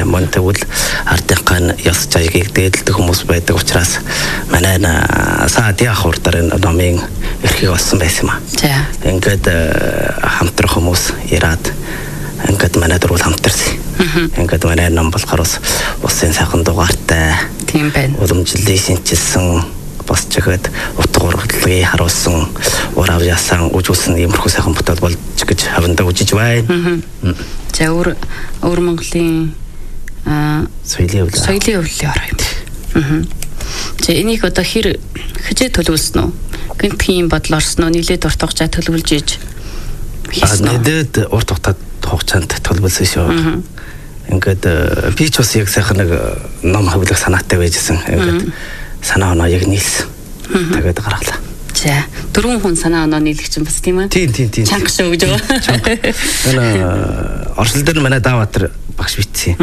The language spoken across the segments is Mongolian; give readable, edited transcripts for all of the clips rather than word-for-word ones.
мөн тэгвэл ардынхаа ёс жайгийг дээдэлдэг хүмүүс байдаг учраас манай саадын хурдар энэ номын эрхийг олсон байсан юм аа. Ингээд хамтрах хүмүүс ираад ингээд манай дөрвөл хамтарсан. Ингээд манай ном болохоор усын сайхан дугаартай. Тийм байна. Уламжлалыг шинжилсэн бас чихэд утга ургадлагыг харуулсан урав ясан үжүүлсэн иймэрхүү сайхан бүтээл болж гэж хавьдаа үжиж байна. За өөр Монголын соёлын өвлөлийн орой. За энийг одоо хизээ төлөвлөсөн үү? Гэнтхийн бодлоор орсон уу? Нийлээд урт хугацаа төлөвлөж ийж хийсэн үү? Нийлээд урт хугацаанд төлөвлөсөн шүү. Ингээд би ч бас яг сайхан нэг ном хөвлөх санаатай байжсэн. Ингээд санаа оноо яг нийлсэн. Тэгээд гаргалаа. За 4 хүн санаа оноо нийлэх чинь бас тийм ээ. Тийм. Чанга шүү гэж байгаа. Энэ оршил дээр манай Даавбаатар багш бичсэн.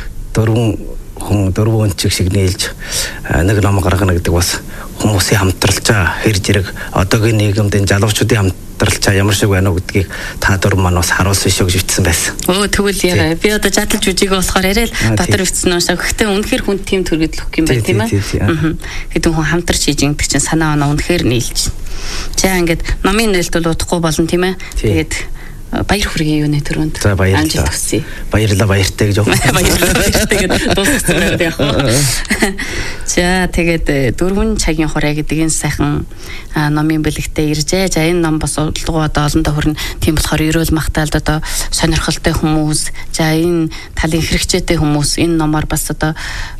4 чиг шиг нийлж нэг ном гаргана гэдэг бас хүмүүсийн хамтралчаа хэр зэрэг одоогийн нийгэмд энэ залуучуудын хамтралчаа ямар шиг байна уу гэдгийг та дөрв маань бас харуулсан шүү гэж бичсэн байсан. Тэгвэл яа би одоо жадал жүжигээ болохоор яриад дотор бичсэн уушаа. Гэхдээ үнэхээр хүн тийм төрөглөх юм байна тийм ээ. Хэдэн хүн хамтарч хийж ингэдэг чинь санаа оноо үнэхээр нийлж. За ингээд номын нээлт бол удахгүй болно тийм ээ. Тэгээд баяр хүргэе юуны төрөнд. За баярлалаа. Баярлалаа баяртай гэж явах. Баяртай гэдэг дууссан байх яг. За тэгээд 4 цагийн хураа гэдэг энэ сайхан номын бэлэгтээ иржээ. За энэ ном бас удалгүй одоо олондоо хүрнэ. Тийм болохоор ерөөл магтаалд одоо сонирхолтой хүмүүс, за энэ талын хэрэгцээтэй хүмүүс энэ номоор бас одоо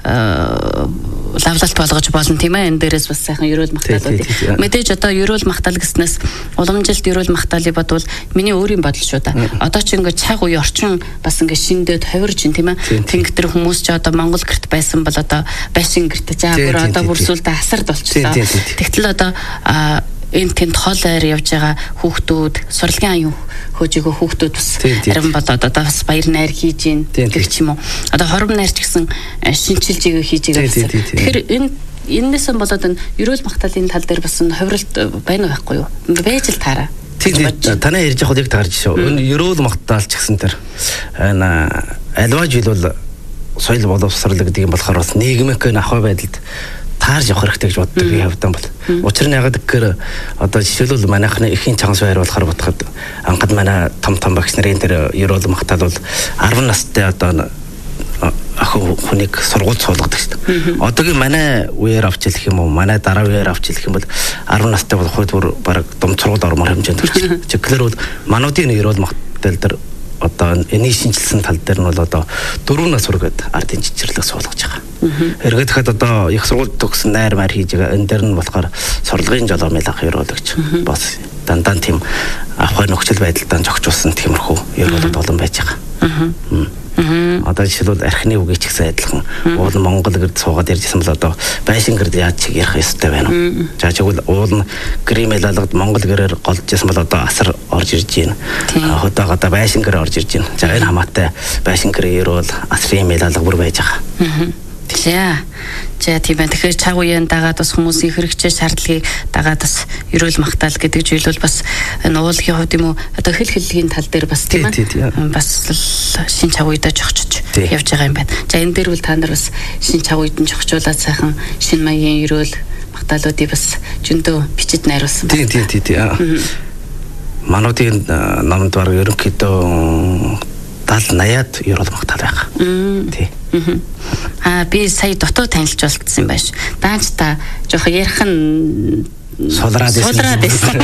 лавлалт болгож болно тийм ээ. Энэ дээрээс бас сайхан ерөөл магтаалууд. Мэдээж одоо ерөөл магтаал гэснээс уламжилт ерөөл магтаалыг бодвол миний өөрийн бодол шүү да. Одоо ч ингээд цаг үе орчин бас ингээд шиндээд ховирж ин тийм ээ. Тэнгэр хүмүүс ч одоо Монгол гэрт байсан бол одоо байшин гэрт за бүр одоо бүрсүүлдэ асард болчихлоо. Тэгтэл одоо энэ тэнд хол айр явж байгаа хүүхдүүд сурлагын аюун хөөжөөгөө хүүхдүүд бас харин болоод одоо бас баяр найр хийж ийн гэх юм уу. Одоо хором найр ч гэсэн шинчилж игээ хийж игээ. Тэгэхээр энэс болоод энэ ерөөл магтаалын тал дээр бас ховролт байна уу байхгүй юу? Байж л таараа. Тийм танаа ярьж явахад яг таарч шүү. Энэ ерөөл магтаалч гэсэн тэр альва жил бол соёл боловсрол гэдэг юм болохоор бас нийгмийн ахуй байдалд таарж явах хэрэгтэй гэж боддог би хавьдан бол. Учир нь ягаад гэхээр одоо жишээлбэл манайхны эхийн чанга суур болохоор бодоход анхад манай том багш нарын тэр ерөөл магтаал бол 10 настай одоо ах хүнийг сургууль суулгадаг шүү дээ. Одоогийн манай үеэр авч хэлэх юм уу, манай дараа үеэр авч хэлэх юм бол 10 настай бол хойд баг дом сургууль ормоор хэмжээнд төрчих. Чиглэр бол мануудын ерөөл магтаал дээр одоо энийг шинжилсэн тал дээр нь бол одоо 4 нас хүргээд ардын жижирлэг суулгаж байгаа. Эргээд дахад одоо их сургууль төгсөн найр маар хийж байгаа. Энэ дээр нь болохоор сурлагын жолоомыг авах ерөөлөгч бас дандаа тийм авах нөхцөл байдалтай зохицуулсан тиймэрхүү ерөөлөд олон байж байгаа. Одоо жишээлбэл архины үгийг ч гэсэн адилхан уул Монгол гэрд суугаад ярьжсэн бол одоо байшин гэрд яаж чиг ярих ёстой байна уу? За чигвэл уул гримэл алгад Монгол гэрээр голж ирсэн бол одоо асар орж ирж байна. Одоо байшин гэр орж ирж байна. За энэ хамаатай байшин гэрээр бол асрын мэл алга бүр байж байгаа. Тэглээ. За тийм байна. Тэгэхээр цаг үеийн дагаад бас хүмүүсийн хэрэгцээ шаардлагыг дагаад бас ерөөл магтаал гэдэг зүйл бол бас энэ уулын хувьд юм уу одоо хэллэгийн тал дээр бас тийм ээ. Бас шин цаг үедээ жогчж явж байгаа юм байна. За энэ дээр бол та нар бас шин цаг үед нь жогчуулаад сайхан шин маягийн ерөөл магтаалуудыг бас зөндөө бичиж найруулсан байна. Тийм. Мануудын номд баг ерөнхийдөө 70-80-аад ерөөл магтаал байгаа. Тий. Би сая дотоо танилж болтсон юм байна ш. Даанч та жоох ярих нь сулраад байсан.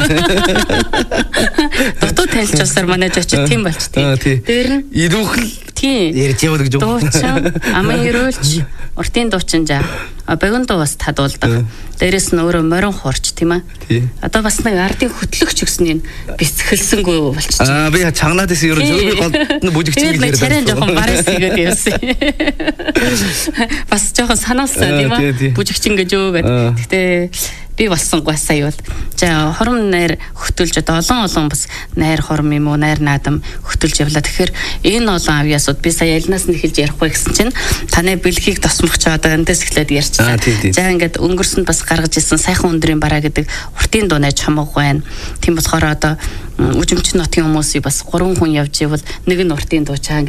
Дотоо танилж болсоор манай жооч тийм болч тий. Дээр нь ирүүхэл ярьж явах гэж юу. Дуучин, амын ерөөлч, уртын дуучин жаа. Багын дуу бас тадуулдаг. Дээрээс нь өөрөө морин хуурч тийм ээ. Одоо бас нэг ардын хөтлөгч гэсэн энэ бэлсгэлсэнгүй болчихсон. Би чанганаад гэсэн ерөн зөвхөн голд бүжигчин гэж яриад. Чараа жоохон бараас игээд явсан. Бас жоохон санаалсан тийм ээ. Бүжигчин гэж юу гэдэг. Гэтэ би болсонгүй сая бол. За хором найр хөтөлж одоо олон бас найр хором юм уу найр наадам хөтөлж явлаа. Тэгэхээр энэ олон авьяасууд би сая ялнаас нь эхэлж ярихгүй гэсэн чинь таны бэлгийг тосмох ч одоо эндээс эхлээд ярьчихсан. За ингээд өнгөрсөнд бас гаргаж ирсэн сайхан өндрийн бараа гэдэг уртын дуунай чамаг байна. Тийм болохоор одоо үжимчин нотын хүмүүсийг бас 3 хүн явж ивэл нэг нь уртын дуу чаа